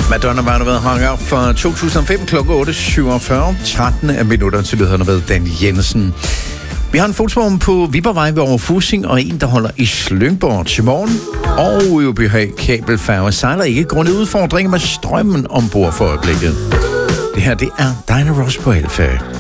Madonna var der ved Hang Up fra 2005 kl. 8.47. 13 minutter til lytterne ved Dan Jensen. Vi har en fotoform på Viborgvej ved Overfusing, og en, der holder i Slyngborg til morgen. Og Øbyhøj kabelfærge sejler ikke grundet udfordringer med strømmen ombord for øjeblikket. Det her, det er Diana Ross på Elfe.